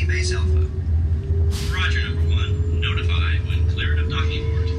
T-Base Alpha. Roger, number one. Notify when cleared of docking port.